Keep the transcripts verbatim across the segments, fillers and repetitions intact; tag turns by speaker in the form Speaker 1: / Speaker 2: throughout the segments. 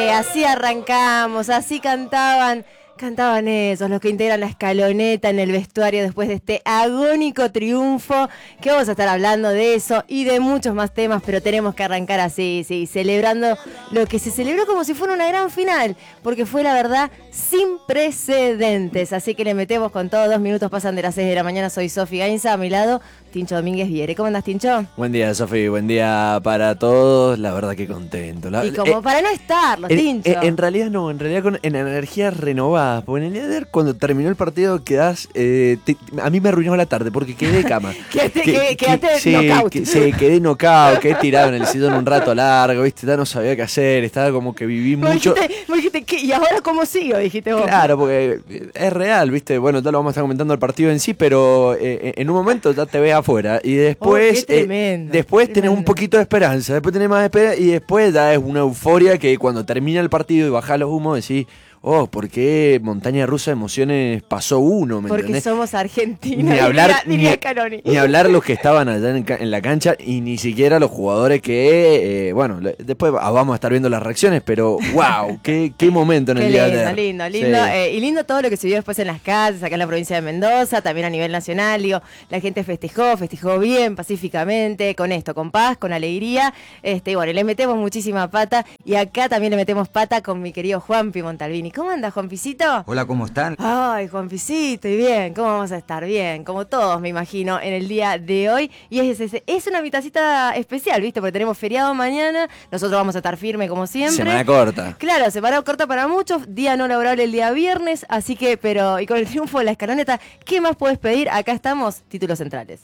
Speaker 1: Así arrancamos, así cantaban, cantaban esos, los que integran la escaloneta en el vestuario después de este agónico triunfo, que vamos a estar hablando de eso y de muchos más temas, pero tenemos que arrancar así, sí, celebrando lo que se celebró como si fuera una gran final, porque fue la verdad sin precedentes, así que le metemos con todo, dos minutos pasan de las seis de la mañana, soy Sofi Gainza, a mi lado Tincho Domínguez Viere. ¿Cómo andás, Tincho?
Speaker 2: Buen día, Sofi, buen día para todos, la verdad que contento. La,
Speaker 1: y como
Speaker 2: eh,
Speaker 1: para no estarlo,
Speaker 2: en,
Speaker 1: Tincho.
Speaker 2: En, en realidad no, en realidad con en energías renovadas, porque en el día de ayer cuando terminó el partido quedás, eh, te, a mí me arruinó la tarde porque quedé de cama.
Speaker 1: quedaste
Speaker 2: que,
Speaker 1: que, quedaste
Speaker 2: que, sí,
Speaker 1: knockout.
Speaker 2: Que, sí, quedé knockout, quedé tirado en el sillón un rato largo, viste, ya no sabía qué hacer, estaba como que viví
Speaker 1: me
Speaker 2: mucho.
Speaker 1: Dijiste, me dijiste, ¿qué? ¿Y ahora cómo sigo? Dijiste vos.
Speaker 2: Claro, porque es real, viste, bueno, ya lo vamos a estar comentando el partido en sí, pero eh, en un momento ya te ves afuera y después Después,
Speaker 1: oh, tremendo,
Speaker 2: eh, después
Speaker 1: tremendo.
Speaker 2: tenés un poquito de esperanza, después tenés más esperanza y después ya es una euforia que cuando termina el partido y bajás los humos decís, oh, ¿por qué montaña rusa de emociones pasó uno? ¿Me
Speaker 1: Porque
Speaker 2: entendés?
Speaker 1: somos argentinos,
Speaker 2: ni hablar,
Speaker 1: diría, diría
Speaker 2: ni, ni hablar los que estaban allá en, en la cancha y ni siquiera los jugadores que, eh, bueno, le, después vamos a estar viendo las reacciones, pero wow, qué, qué momento en
Speaker 1: qué
Speaker 2: el día
Speaker 1: lindo,
Speaker 2: de ayer.
Speaker 1: lindo, lindo,
Speaker 2: Sí.
Speaker 1: eh, y lindo todo lo que se vio después en las calles, acá en la provincia de Mendoza, también a nivel nacional, digo, la gente festejó, festejó bien, pacíficamente, con esto, con paz, con alegría, este, y bueno, le metemos muchísima pata, y acá también le metemos pata con mi querido Juanpi Montalbini. ¿Cómo anda, Juanpicito?
Speaker 3: Hola, ¿cómo están?
Speaker 1: Ay, Juanpicito, y bien, ¿cómo vamos a estar? Bien, como todos, me imagino, en el día de hoy. Y es, es, es una mitacita especial, ¿viste? Porque tenemos feriado mañana, nosotros vamos a estar firmes como siempre.
Speaker 2: Semana corta.
Speaker 1: Claro, semana corta para muchos, día no laborable el día viernes, así que, pero, y con el triunfo de la escaloneta, ¿qué más podés pedir? Acá estamos, títulos centrales.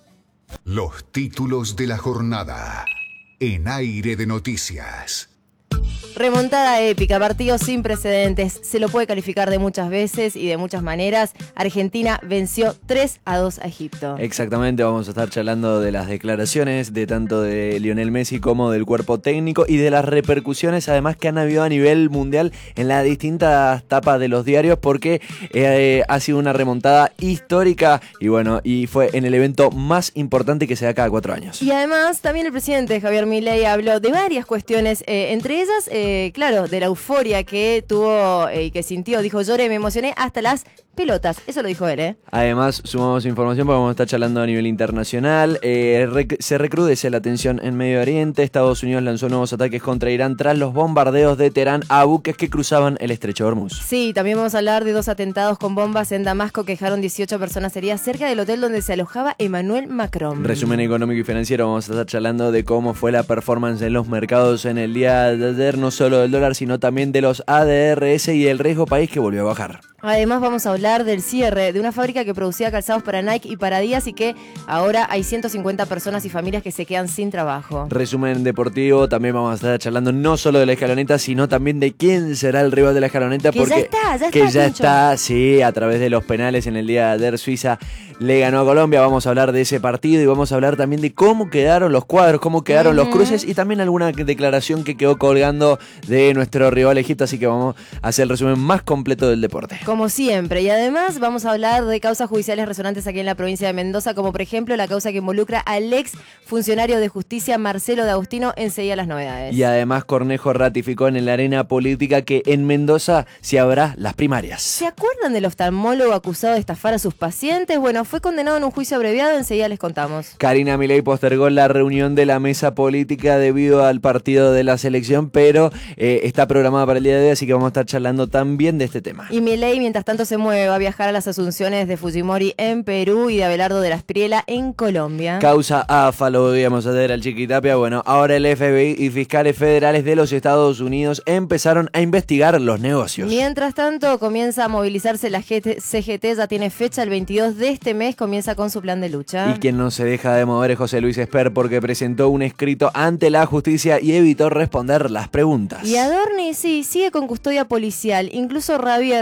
Speaker 4: Los títulos de la jornada en Aire de Noticias.
Speaker 1: Remontada épica, partido sin precedentes, se lo puede calificar de muchas veces y de muchas maneras. Argentina venció tres a dos a Egipto.
Speaker 2: Exactamente, vamos a estar charlando de las declaraciones de tanto de Lionel Messi como del cuerpo técnico y de las repercusiones además que han habido a nivel mundial en las distintas tapas de los diarios porque eh, ha sido una remontada histórica y bueno, y fue en el evento más importante que se da cada cuatro años.
Speaker 1: Y además también el presidente Javier Milei habló de varias cuestiones, eh, entre ellas, eh, claro, de la euforia que tuvo y eh, que sintió, dijo lloré, me emocioné hasta las pelotas, eso lo dijo él, ¿eh?
Speaker 2: Además, sumamos información porque vamos a estar charlando a nivel internacional. Eh, rec- se recrudece la tensión en Medio Oriente. Estados Unidos lanzó nuevos ataques contra Irán tras los bombardeos de Teherán a buques que cruzaban el estrecho de Hormuz.
Speaker 1: Sí, también vamos a hablar de dos atentados con bombas en Damasco que dejaron dieciocho personas heridas cerca del hotel donde se alojaba Emmanuel Macron.
Speaker 2: Resumen económico y financiero, vamos a estar charlando de cómo fue la performance en los mercados en el día de ayer, no solo del dólar, sino también de los A D R S y el riesgo país que volvió a bajar.
Speaker 1: Además vamos a hablar del cierre de una fábrica que producía calzados para Nike y para Adidas y que ahora hay ciento cincuenta personas y familias que se quedan sin trabajo.
Speaker 2: Resumen deportivo, también vamos a estar charlando no solo de la escaloneta, sino también de quién será el rival de la escaloneta.
Speaker 1: Que
Speaker 2: porque
Speaker 1: ya está, ya
Speaker 2: que
Speaker 1: está,
Speaker 2: ya
Speaker 1: Tincho.
Speaker 2: está, sí, a través de los penales en el día de ayer Suiza le ganó a Colombia. Vamos a hablar de ese partido y vamos a hablar también de cómo quedaron los cuadros, cómo quedaron uh-huh. los cruces y también alguna declaración que quedó colgando de nuestro rival Egipto, así que vamos a hacer el resumen más completo del deporte.
Speaker 1: Como siempre, y además vamos a hablar de causas judiciales resonantes aquí en la provincia de Mendoza, como por ejemplo la causa que involucra al ex funcionario de justicia Marcelo de Agustino. Enseguida las novedades.
Speaker 2: Y además Cornejo ratificó en la arena política que en Mendoza se habrá las primarias.
Speaker 1: ¿Se acuerdan del oftalmólogo acusado de estafar a sus pacientes? Bueno, fue condenado en un juicio abreviado, enseguida les contamos.
Speaker 2: Karina Milei postergó la reunión de la mesa política debido al partido de la selección, pero eh, está programada para el día de hoy, así que vamos a estar charlando también de este tema.
Speaker 1: Y Milei, mientras tanto, se mueve, va a viajar a las asunciones de Fujimori en Perú y de Abelardo de la Espriella en Colombia.
Speaker 2: Causa A F A, lo veíamos ayer al Chiquitapia. Bueno, ahora el F B I y fiscales federales de los Estados Unidos empezaron a investigar los negocios.
Speaker 1: Mientras tanto, comienza a movilizarse la C G T, ya tiene fecha, el veintidós de este mes comienza con su plan de lucha.
Speaker 2: Y quien no se deja de mover es José Luis Esper porque presentó un escrito ante la justicia y evitó responder las preguntas.
Speaker 1: Y Adorni, sí, sigue con custodia policial. Incluso Javier eh,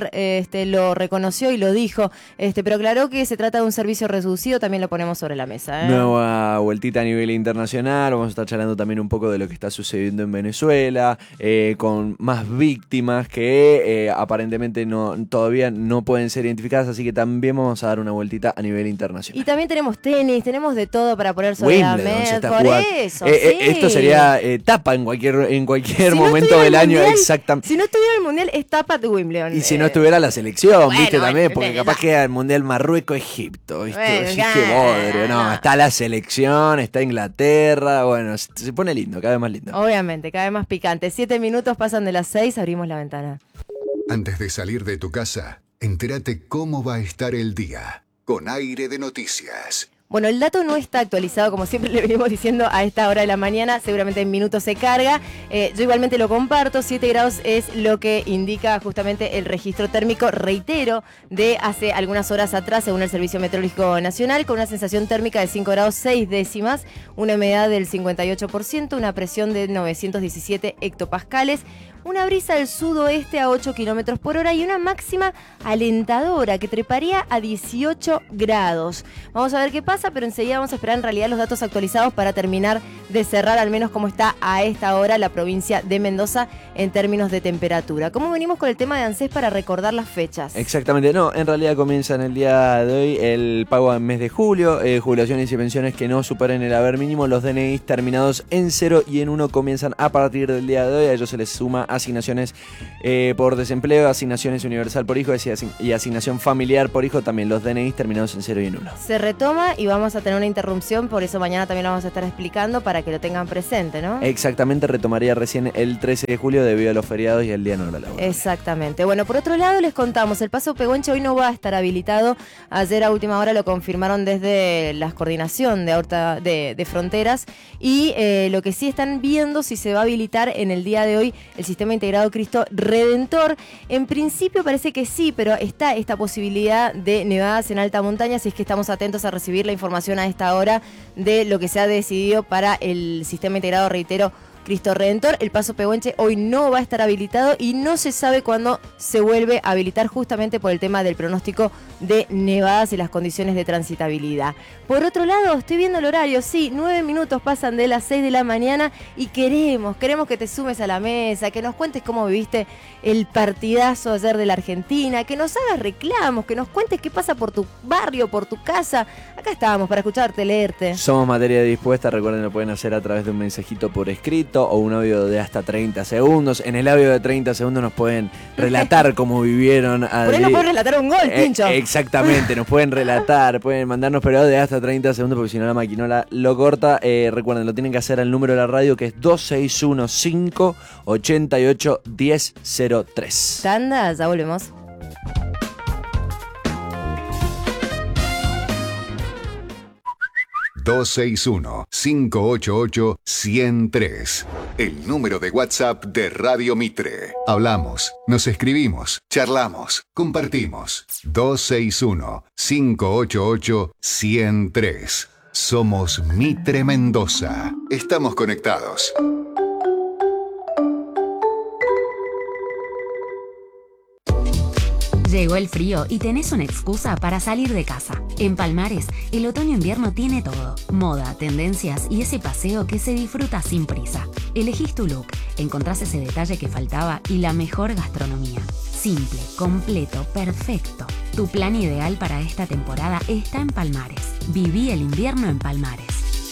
Speaker 1: este, lo reconoció y lo dijo, este, pero aclaró que se trata de un servicio reducido, también lo ponemos sobre la mesa. ¿eh?
Speaker 2: Nueva vueltita a nivel internacional, vamos a estar charlando también un poco de lo que está sucediendo en Venezuela, eh, con más víctimas que eh, aparentemente no, todavía no pueden ser identificadas, así que también vamos a dar una vueltita a nivel internacional.
Speaker 1: Y también tenemos tenis, tenemos de todo para poner sobre
Speaker 2: Wimbledon,
Speaker 1: la mesa. Por
Speaker 2: jugando.
Speaker 1: eso,
Speaker 2: eh,
Speaker 1: sí.
Speaker 2: eh, Esto sería eh, tapa en cualquier, en cualquier
Speaker 1: Si no
Speaker 2: momento
Speaker 1: estuviera
Speaker 2: del
Speaker 1: el
Speaker 2: año,
Speaker 1: mundial,
Speaker 2: exactamente.
Speaker 1: Si no estuviera el mundial, es tapa de Wimbledon.
Speaker 2: Y si
Speaker 1: eh.
Speaker 2: no estuviera la selección,
Speaker 1: Bueno,
Speaker 2: viste, también,
Speaker 1: bueno,
Speaker 2: porque
Speaker 1: bueno,
Speaker 2: capaz
Speaker 1: ya.
Speaker 2: que el mundial Marruecos-Egipto, viste,
Speaker 1: Bueno,
Speaker 2: decís
Speaker 1: ya,
Speaker 2: que bodrio, no,
Speaker 1: no.
Speaker 2: está la selección, está Inglaterra, bueno, se, se pone lindo, cada vez más lindo.
Speaker 1: Obviamente, cada vez más picante. Siete minutos pasan de las seis, abrimos la ventana.
Speaker 4: Antes de salir de tu casa, entérate cómo va a estar el día con Aire de Noticias.
Speaker 1: Bueno, el dato no está actualizado, como siempre le venimos diciendo a esta hora de la mañana, seguramente en minutos se carga. Eh, yo igualmente lo comparto, siete grados es lo que indica justamente el registro térmico, reitero, de hace algunas horas atrás, según el Servicio Meteorológico Nacional, con una sensación térmica de cinco grados seis décimas, una humedad del cincuenta y ocho por ciento, una presión de novecientos diecisiete hectopascales, una brisa del sudoeste a ocho kilómetros por hora y una máxima alentadora que treparía a dieciocho grados. Vamos a ver qué pasa, pero enseguida vamos a esperar en realidad los datos actualizados para terminar de cerrar al menos cómo está a esta hora la provincia de Mendoza en términos de temperatura. ¿Cómo venimos con el tema de ANSES para recordar las fechas?
Speaker 2: Exactamente, no, en realidad comienza en el día de hoy el pago en mes de julio, eh, jubilaciones y pensiones que no superen el haber mínimo, los D N Is terminados en cero y en uno comienzan a partir del día de hoy, a ellos se les suma asignaciones eh, por desempleo, asignaciones universal por hijo y asignación familiar por hijo, también los D N Is terminados en cero y en uno.
Speaker 1: Se retoma y vamos a tener una interrupción, por eso mañana también lo vamos a estar explicando para que lo tengan presente, ¿no?
Speaker 2: Exactamente, retomaría recién el trece de julio debido a los feriados y el día no laboral.
Speaker 1: Exactamente. Bueno, por otro lado les contamos, el Paso Pehuenche hoy no va a estar habilitado. Ayer a última hora lo confirmaron desde la coordinación de, Horta, de, de Fronteras y eh, lo que sí están viendo si se va a habilitar en el día de hoy el Sistema Integrado Cristo Redentor. En principio parece que sí, pero está esta posibilidad de nevadas en alta montaña, así es que estamos atentos a recibir la información a esta hora de lo que se ha decidido para el Sistema Integrado, reitero, Cristo Redentor. El Paso Pehuenche hoy no va a estar habilitado y no se sabe cuándo se vuelve a habilitar, justamente por el tema del pronóstico de nevadas y las condiciones de transitabilidad. Por otro lado, estoy viendo el horario, sí, nueve minutos pasan de las seis de la mañana y queremos, queremos que te sumes a la mesa, que nos cuentes cómo viviste el partidazo ayer de la Argentina, que nos hagas reclamos, que nos cuentes qué pasa por tu barrio, por tu casa. Acá estábamos para escucharte, leerte.
Speaker 2: Somos materia dispuesta, recuerden lo pueden hacer a través de un mensajito por escrito o un audio de hasta treinta segundos. En el audio de treinta segundos nos pueden relatar cómo vivieron.
Speaker 1: Por ahí nos pueden relatar un gol,
Speaker 2: eh,
Speaker 1: Pincho.
Speaker 2: Exactamente, nos pueden relatar, pueden mandarnos periodos de hasta treinta segundos porque si no la maquinola lo corta. Eh, recuerden, lo tienen que hacer al número de la radio que es dos seis uno cinco ocho ocho uno cero cero tres.
Speaker 1: Tanda, ya volvemos.
Speaker 4: dos seis uno cinco ocho ocho uno cero tres. El número de WhatsApp de Radio Mitre. Hablamos, nos escribimos, charlamos, compartimos. dos seis uno cinco ocho ocho uno cero tres. Somos Mitre Mendoza. Estamos conectados.
Speaker 3: Llegó el frío y tenés una excusa para salir de casa. En Palmares, el otoño-invierno tiene todo. Moda, tendencias y ese paseo que se disfruta sin prisa. Elegís tu look, encontrás ese detalle que faltaba y la mejor gastronomía. Simple, completo, perfecto. Tu plan ideal para esta temporada está en Palmares. Viví el invierno en Palmares.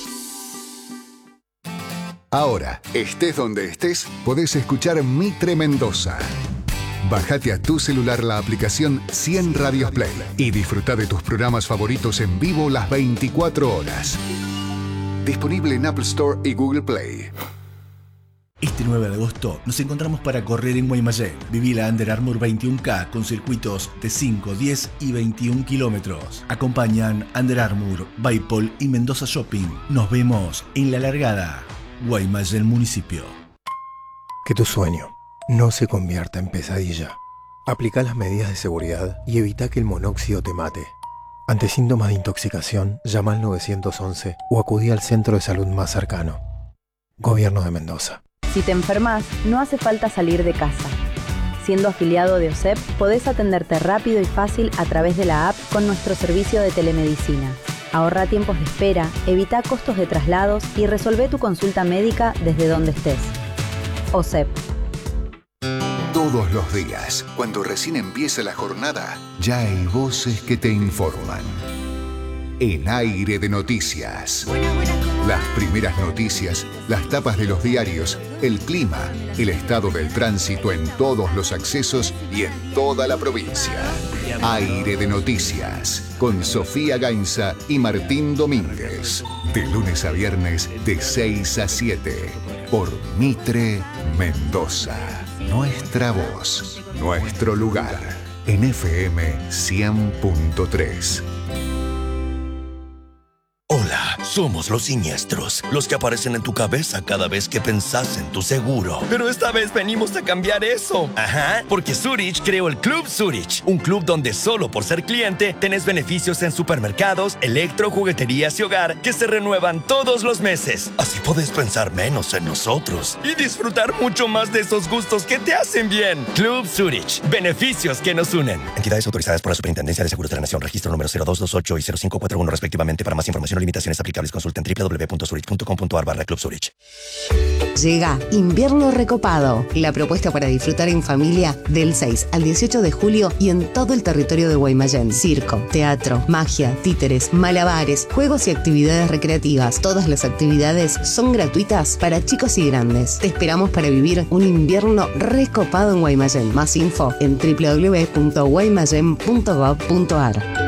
Speaker 4: Ahora, estés donde estés, podés escuchar Mitre Mendoza. Bájate a tu celular la aplicación cien Radios Play y disfruta de tus programas favoritos en vivo las veinticuatro horas. Disponible en Apple Store y Google Play.
Speaker 5: Este nueve de agosto nos encontramos para correr en Guaymallén. Viví la Under Armour veintiuno K con circuitos de cinco, diez y veintiún kilómetros. Acompañan Under Armour, Baipol y Mendoza Shopping. Nos vemos en la largada. Guaymallén Municipio.
Speaker 6: Que tu sueño no se convierta en pesadilla. Aplica las medidas de seguridad y evita que el monóxido te mate. Ante síntomas de intoxicación, llama al nueve once o acudí al centro de salud más cercano. Gobierno de Mendoza.
Speaker 7: Si te enfermas, no hace falta salir de casa. Siendo afiliado de O S E P, podés atenderte rápido y fácil a través de la app con nuestro servicio de telemedicina. Ahorra tiempos de espera, evita costos de traslados y resolvé tu consulta médica desde donde estés. O S E P.
Speaker 4: Todos los días, cuando recién empieza la jornada, ya hay voces que te informan. En Aire de Noticias. Las primeras noticias, las tapas de los diarios, el clima, el estado del tránsito en todos los accesos y en toda la provincia. Aire de Noticias, con Sofía Gainza y Martín Domínguez. De lunes a viernes, de seis a siete. Por Mitre Mendoza. Nuestra voz, nuestro lugar. En F M cien punto tres.
Speaker 8: Hola, somos los siniestros, los que aparecen en tu cabeza cada vez que pensás en tu seguro. Pero esta vez venimos a cambiar eso. Ajá, porque Zurich creó el Club Zurich, un club donde solo por ser cliente tenés beneficios en supermercados, electro, jugueterías y hogar que se renuevan todos los meses. Así podés pensar menos en nosotros y disfrutar mucho más de esos gustos que te hacen bien. Club Zurich, beneficios que nos unen. Entidades autorizadas por la Superintendencia de Seguros de la Nación, registro número cero dos dos ocho y cero cinco cuatro uno respectivamente. Para más información o limitaciones aplicables, consulten doble u doble u doble u punto zurich punto com punto a r barra Club Zurich.
Speaker 3: Llega Invierno Recopado, la propuesta para disfrutar en familia del seis al dieciocho de julio y en todo el territorio de Guaymallén. Circo, teatro, magia, títeres, malabares, juegos y actividades recreativas. Todas las actividades son gratuitas para chicos y grandes. Te esperamos para vivir un invierno recopado en Guaymallén. Más info en doble u doble u doble u punto guaymallén punto gov punto a r.